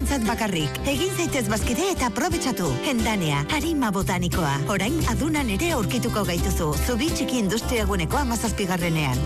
gazteentzat bakarrik. Egin zaitez bazkide eta aprobetxatu. Endanea, harima botanikoa. Orain, adunan ere aurkituko gaituzu. Zubi txiki industriaguneko 17.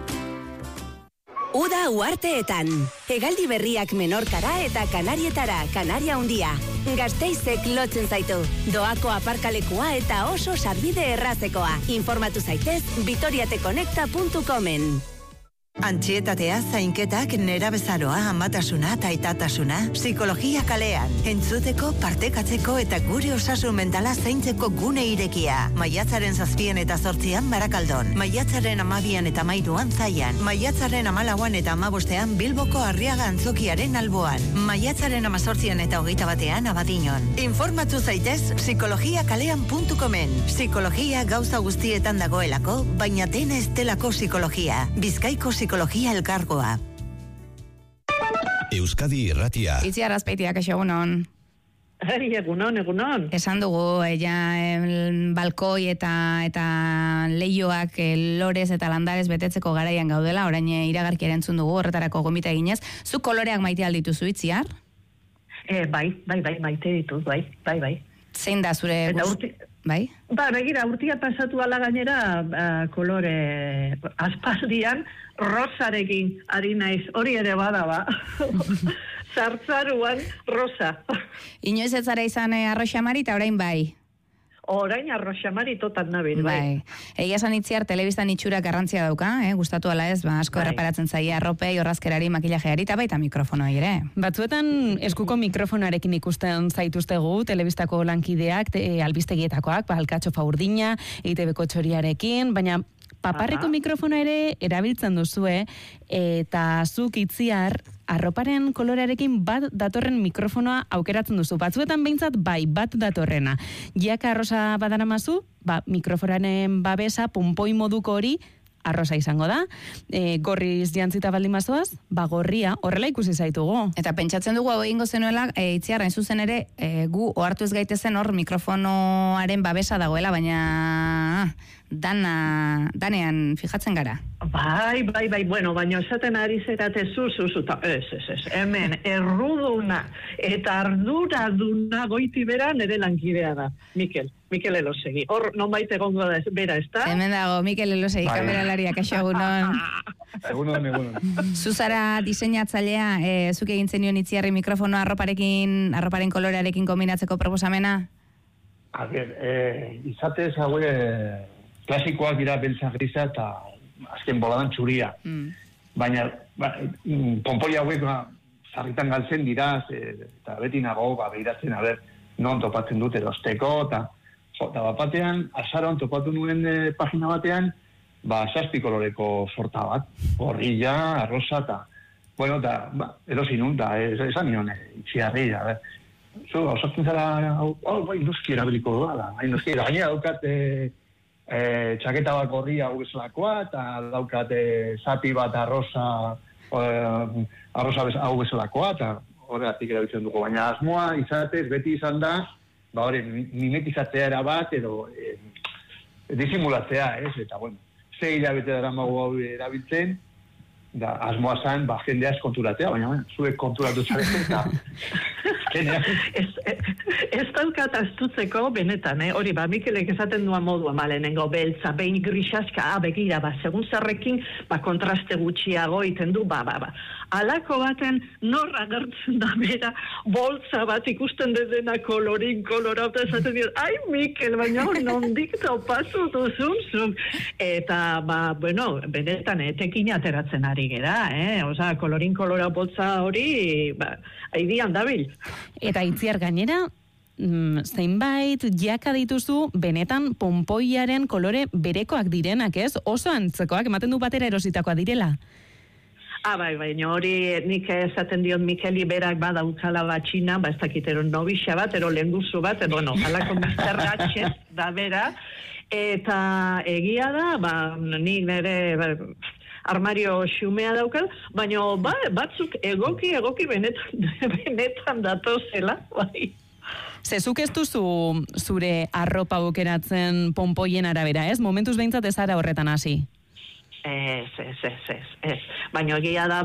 Uda Uharteetan. Hegaldi berriak Menorkara eta Kanarietara, Kanaria Handia. Gasteizek lotzen zaitu. Doako aparkalekua eta oso sarbide errazekoa. Informatu zaitez vitoriateconecta.comen. Antxietatea, zainketak, nerabezaroa, amatasuna, taitatasuna, psikologia kalean. Entzuteko, partekatzeko eta gure osasun mentala zaintzeko gune irekia. Maiatzaren 7 eta 8 Barakaldon. Maiatzaren 12 eta 13 Zaian. Maiatzaren 14 eta 15 Bilboko Arriaga Antzokiaren alboan. Maiatzaren 18 eta 21 Abadiñon. Informatu zaitez psikologiakalean.comen. Psikologia gauza guztietan dagoelako, baina dena ez delako psikologia. Bizkaiko psikologia elkargoa. Euskadi Irratia. Itziar Azpeitiak, egunon. Egunon. Esan dugu, balkoi eta leioak lorez eta landarez betetzeko garaian gaudela, orain iragarkiaren entzun dugu, horretarako gomita eginez. Zu koloreak maite aldituzu, Itziar? Bai, maite ditut, bai. Zein da zure bai? Begira, urtia pasatu ala gainera kolore aspaldian rosarekin ari naiz, hori ere bada ba. Zartzaruan rosa. Inoiz ez zara izan arroxamari eta orain bai? Orain arroxamari totan nabil, bai. Egia esan Itziar, telebistan itxura garrantzia dauka, gustatu ala ez, asko erreparatzen zaia arropei, orrazkerari, makillajeari eta baita mikrofonoi ere. Batzuetan eskuko mikrofonarekin ikusten zaituztegu, telebistako lankideak, albistegietakoak, Alkatxofa Urdina, EITBko txoriarekin, baina paparreko mikrofona ere erabiltzen duzue, eta zuk Itziar, arroparen kolorearekin bat datorren mikrofonoa aukeratzen duzu. Batzuetan behintzat bai, bat datorrena. Jaka arrosa badaramazu, mikrofonanen babesa, pompoi moduko hori, arrosa izango da. Gorriz jantzita baldin bazoaz, gorria, horrela ikusi zaitugu. Eta pentsatzen dugu hau egingo zenuela, Itziar, hain zuzen ere, gu ohartu ez gaitezen hor mikrofonoaren babesa dagoela, baina danean fijatzen gara. Bai, bueno, baina esaten ari zerate zu, hemen, erruduna eta arduraduna goiti bera nire lankidea da, Mikel Elosegi. Hor, nonbait egongo da bera, ez da? Hemen dago, Mikel Elosegi, kameralariak, egunon. Egunon. Zuzara diseinatzailea, zuk egin zenion Itziarri mikrofonoa arroparen kolorearekin kombinatzeko proposamena? Izatez, haue klasikoak dira beltza grisa eta azken boladan txuria. Baina, ponpoi hauek zarritan galtzen dira, eta beti nago, behiratzen, non topatzen dut erosteko, eta batean, azaron topatu nuen pagina batean, 6 koloreko sorta bat, gorrilla, arrosa, eta, bueno, eta, erosin nun, eta esan nion, Itziarri, osatzen zara, noski erabiliko da, gainera daukat, txaketa bat gorria hau bezalakoa, eta daukat zati bat arrosa hau bezalakoa, eta horregatik erabiltzen dugu. Baina asmoa izatez beti izan da, mimetizatzea erabat, edo disimulatzea, ez? Eta, bueno, 6 hilabete dara magu hau erabiltzen, da asmoa zen, jendea ez konturatzea, baina, zuek konturatu zarete, eta ez daukat astutzeko benetan, hori Mikelek esaten duan modua malenengo beltza, behin grisaska, begira, segun zerrekin, kontraste gutxiago iten du, alako baten nor agertzen da bera, boltza bat ikusten dezena kolorin, kolorauta esaten dira, ai Mikel, baina nondik topatu duzun, eta, bueno, benetan, etekin ateratzen ari gera, oza, kolorin, kolorau boltza hori, haidian dabil. Eta Itziar gainera, zeinbait jaka dituzu benetan ponpoiaren kolore berekoak direnak, ez? Oso antzekoak, ematen du batera erositakoa direla. Baina hori nik esaten dion Mikeli berak badaukala batxina, ez dakitero nobixa bat, ero lenguzu bat, alako Mr. Ratchet da bera, eta egia da, nik nire armario xumea daukal, baina batzuk egoki benetan datozela, bai. Zezuk ez duzu zure arropa aukeratzen ponpoien arabera, ez? Momentuz behintzat ez ara horretan hasi. Ez. Baina egia da,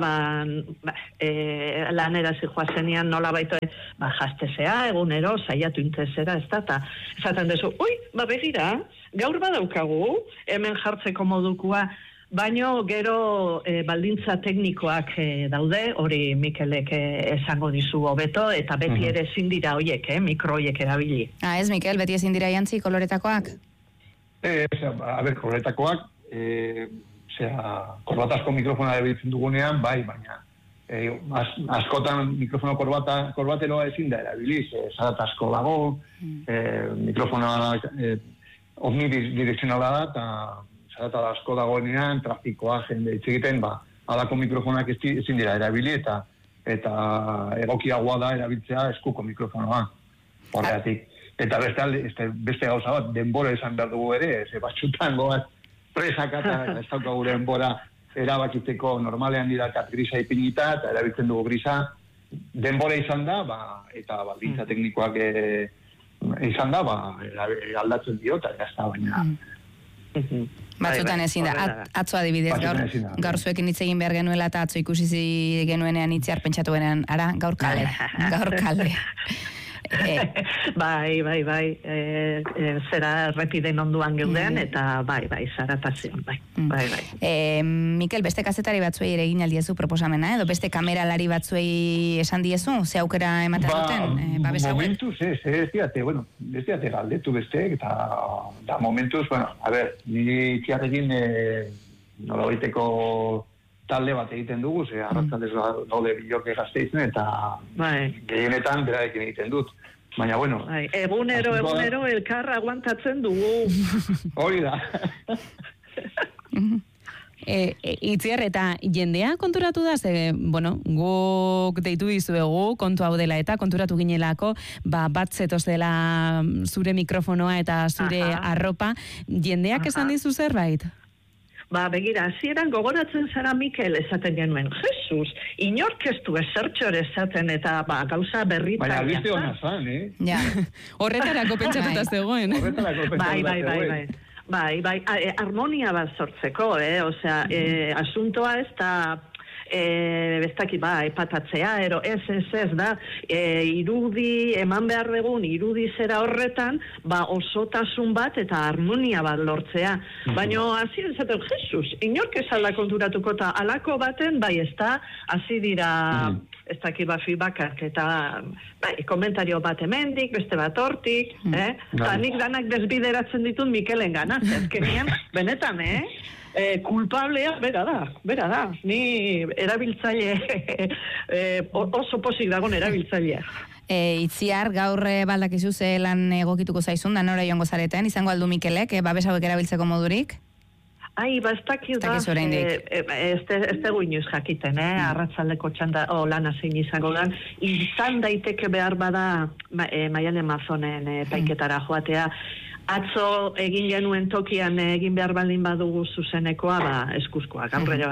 lanera zijoazenean nola baito, jastezea, egunero, saiatu intezera, ez da, eta esaten dezu, begira, gaur badaukagu, hemen jartzeko modukua, baino gero baldintza teknikoak daude, hori Mikelek esango dizu hobeto, eta beti ere ezin dira hoiek, mikro hoiek erabili. Ez, Mikel, beti ezin dira jantzi koloretakoak? Koloretakoak, korbatasko mikrofona erabiltzen dugunean, baina askotan mikrofono korbateroa ezin da erabiliz, zaratasko dago, mikrofona omnidirekzionala da, eta zarata asko dagoenean, trafikoa, jende hitz egiten, halako mikrofonak ezin dira erabili, eta egokiagoa da erabiltzea eskuko mikrofonoa, horregatik. Eta beste gauza bat, denbora esan behar dugu ere, batxutan goaz, presak eta ez daukagu denbora erabakitzeko normalean dira kat grisa ipinita, eta erabiltzen dugu grisa, denbora izan da, eta baldintza teknikoak izan da, aldatzen dio, eta jazta, baina... Batzutan ezin da, atzo adibidez, gaur zuekin hitz egin behar genuela, eta atzo ikusi genuenean Itziar pentsatu genean, ara, gaur kale. Bai, zera errepiden onduan geudean, eta bai, zaratazion, bai. Mikel, beste kazetari batzuei ere egin aldiezu proposamena, edo beste kameralari batzuei esan diezu, ze aukera ematen duten? Momentuz, ez diate galdetu besteek, eta momentuz, ni Itziarrekin nola baiteko talde bat egiten dugu, arratzaldez daude Biloke Gasteizen, eta gehienetan berarekin egiten dut. Baina, egunero elkar aguantatzen dugu. Hori da. Itziar, eta jendea konturatu da, guk deitu dizuegu, kontu hau dela eta konturatu ginelako, bat zetoz dela zure mikrofonoa eta zure arropa, jendeak esan dizu zerbait? Begira, hasieran gogoratzen zara Mikel esaten genuen, Jesus, inork ez du ezertxor esaten eta gauza berritan. Baina, albiste hona zan, Horretarako pentsatuta zegoen. Bai, harmonia bat sortzeko, osea, asuntoa ez da... bestaki epatatzea, ez da, irudi, eman behar dugun, irudi zera horretan, osotasun bat eta harmonia bat lortzea. Baina, hasi dezaten, Jesus, inork ez alda konturatuko eta alako baten, ez da, hasi dira, ez daki feedbackak, eta komentario bat hemendik, beste bat hortik, nik danak desbideratzen ditut Mikelen gana, zezkenean, benetan, kulpablea, bera da. Ni erabiltzaile, oso posik dagoen erabiltzailea. Itziar, gaur baldakizu ze lan egokituko zaizun, da nora joango zareten, izango aldu Mikelek, babes hauek erabiltzeko modurik? Ez dakit da, ez dugu inoiz jakiten, arratzaldeko txanda, lana zein izango da, izan daiteke behar bada Maiane Mazonen paiketara joatea, atzo egin genuen tokian egin behar baldin badugu zuzenekoa, eskuzkoa, gaurrero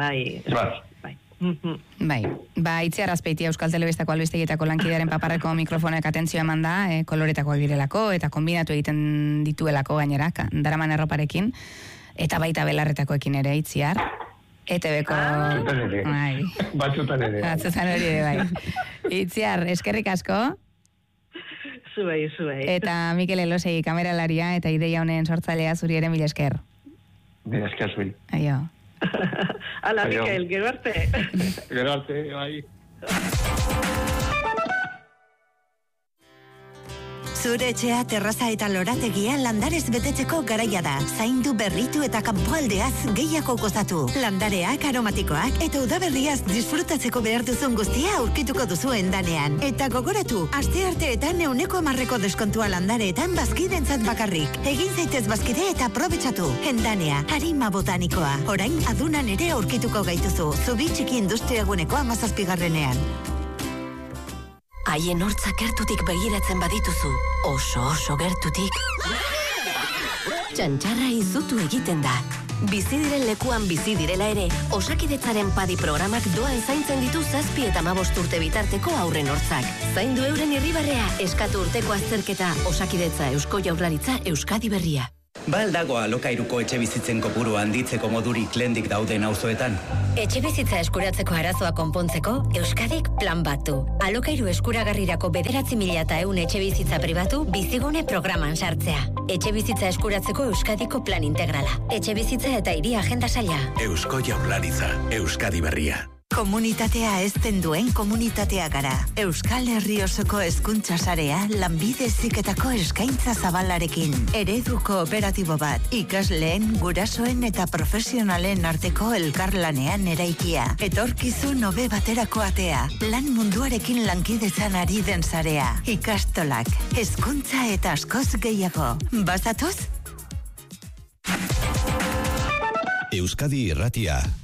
Itziar Azpeitia Euskal Telebistako albistegietako lankidearen paparreko mikrofonek atentzioa eman da, koloretakoak direlako, eta kombinatu egiten dituelako gainera, daraman erroparekin, eta baita belarretakoekin ere, Itziar. ETV-ko... Batzutan ere. Batzutan ere, Itziar, eskerrik asko. Zuei. Eta Mikel Elosei kameralaria eta ideia honen sortzailea zuri ere mila esker. Mila esker zui. Aio. Hala, Mikel, gero arte. Gero arte, bai. Zure etxea, terraza eta lorategia landarez betetzeko garaia da. Zaindu, berritu eta kanpoaldeaz gehiago gozatu. Landareak, aromatikoak eta udaberriaz disfrutatzeko behar duzun guztia aurkituko duzu Endanean. Eta gogoratu, astearteetan 100% deskontua landareetan bazkidentzat bakarrik. Egin zaitez bazkide eta aprobetxatu. Endanea, harima botanikoa. Orain adunan ere aurkituko gaituzu. Zubi txiki industriaguneko 17. Haien hortzak gertutik begiratzen badituzu, oso gertutik. Txantxarra izutu egiten da. Bizi diren lekuan bizi direla ere, Osakidetzaren padi programak doan zaintzen ditu 7 eta 15 urte bitarteko aurren hortzak. Zaindu euren irribarrea, eskatu urteko azterketa, Osakidetza, Eusko Jaurlaritza, Euskadi Berria. Ba aldago alokairuko etxe bizitzen kopuru handitzeko modurik lehendik dauden auzoetan? Etxe bizitza eskuratzeko arazoa konpontzeko, Euskadik plan bat du. Alokairu eskuragarrirako 9.100 etxe bizitza pribatu bizigune programan sartzea. Etxe bizitza eskuratzeko Euskadiko plan integrala. Etxe bizitza eta hiri agenda saila. Eusko Jaurlaritza, Euskadi berria. Komunitatea ezten duen komunitatea gara. Euskal Herri osoko hezkuntza sarea lanbide heziketako eskaintza zabalarekin. Eredu kooperatibo bat, ikasleen, gurasoen eta profesionalen arteko elkarlanean eraikia. Etorkizun hobe baterako atea, lan munduarekin lankidetzan ari den sarea. Ikastolak, hezkuntza eta askoz gehiago. Bazatoz? Euskadi Irratia.